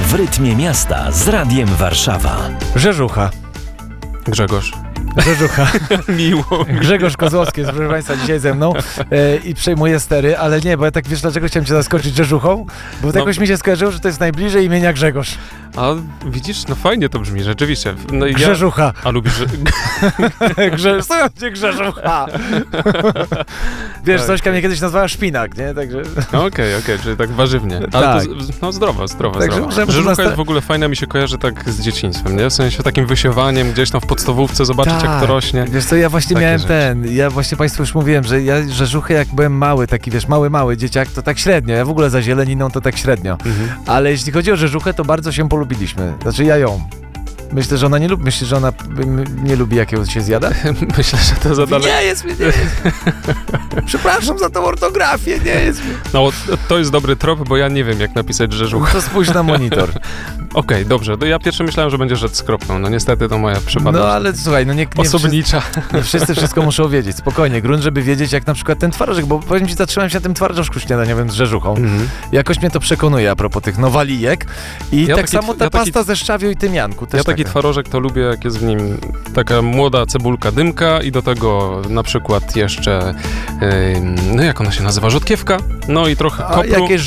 W rytmie miasta z Radiem Warszawa. Rzeżucha. Grzegorz. Rzeżucha. Miło. Grzegorz Kozłowski jest, proszę Państwa, dzisiaj ze mną i przejmuje stery, ale nie, bo ja tak, wiesz dlaczego chciałem Cię zaskoczyć Rzeżuchą? Bo jakoś mi się skojarzyło, że to jest najbliżej imienia Grzegorz. A widzisz, no fajnie to brzmi, rzeczywiście. No i Grzeżucha. A lubisz... Stoją cię Grzeżucha. Wiesz, Tak, Zośka mnie kiedyś nazwała Szpinak, nie? Także... Okej, czyli tak warzywnie. Ale Tak. to, no zdrowo. Także możemy Rzeżucha jest w ogóle fajna, mi się kojarzy tak z dzieciństwem, nie? W sensie takim wysiewaniem, gdzieś tam w podstawówce, zobaczyć jak to rośnie. Wiesz co, ja właśnie Takie miałem rzeczy. ja właśnie Państwu już mówiłem, że ja Rzeżuchy jak byłem mały, taki wiesz, mały dzieciak, to tak średnio, ja w ogóle za zieleniną to tak średnio. Ale jeśli chodzi o Rzeżuchę, to bardzo się polubiliśmy, znaczy ja ją. Myślę, że ona nie lubi, myślisz, że ona nie lubi, jak ją się zjada? Myślę, że to za daleko. Nie jest. Przepraszam za tą ortografię, nie jest mi. No, to jest dobry trop, bo ja nie wiem, jak napisać Rzeżucha. To spójrz na monitor. Okej, dobrze. To ja pierwsze myślałem, że będzie rzecz z kropką. No niestety to moja przypadłość. No ale słuchaj, no nie Osobnicza. Nie wszyscy wszystko muszą wiedzieć, spokojnie. Grunt, żeby wiedzieć, jak na przykład ten twarożek, bo powiem Ci, zatrzymałem się na tym twarożku śniadaniowym z Rzeżuchą. Jakoś mnie to przekonuje a propos tych nowalijek. I Ja tak taki- samo ta ja taki- pasta ze szczawią i tymianku. Też Ja taki taka. twarożek to lubię, jak jest w nim taka młoda cebulka dymka i do tego na przykład jeszcze, no jak ona się nazywa, rzodkiewka, no i trochę A kopru. jakie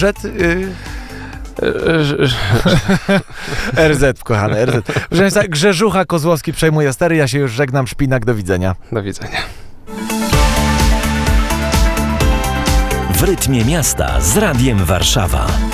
RZ, kochane, RZ. Proszę Państwa, Grzeżucha Kozłowski przejmuje stery, ja się już żegnam, Szpinak, do widzenia. Do widzenia. W rytmie miasta z Radiem Warszawa.